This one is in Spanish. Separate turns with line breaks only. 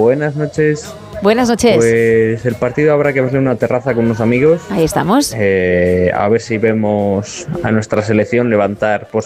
Buenas noches.
Buenas noches.
Pues el partido habrá que verlo en una terraza con unos amigos.
Ahí estamos.
A ver si vemos a nuestra selección levantar por